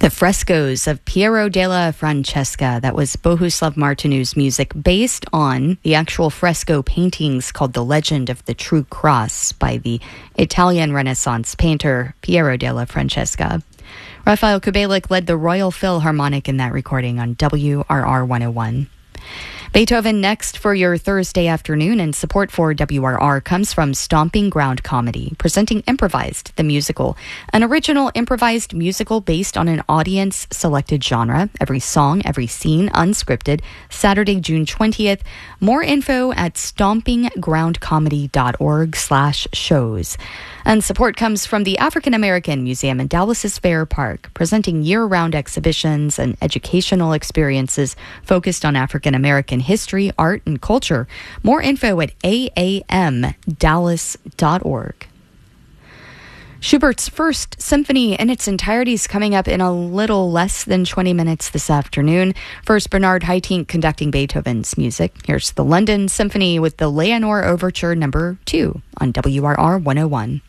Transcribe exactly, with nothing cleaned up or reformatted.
The Frescoes of Piero della Francesca. That was Bohuslav Martinu's music based on the actual fresco paintings called The Legend of the True Cross by the Italian Renaissance painter Piero della Francesca. Raphael Kubelik led the Royal Philharmonic in that recording on W R R one oh one. Beethoven next for your Thursday afternoon, and support for W R R comes from Stomping Ground Comedy, presenting Improvised, the musical, an original improvised musical based on an audience-selected genre. Every song, every scene, unscripted, Saturday, June twentieth. More info at stomping ground comedy dot org slash shows. And support comes from the African American Museum in Dallas's Fair Park, presenting year-round exhibitions and educational experiences focused on African American history, art, and culture. More info at a a m dallas dot org. Schubert's First Symphony in its entirety is coming up in a little less than twenty minutes this afternoon. First, Bernard Haitink conducting Beethoven's music. Here's the London Symphony with the Leonore Overture number two on W R R one oh one.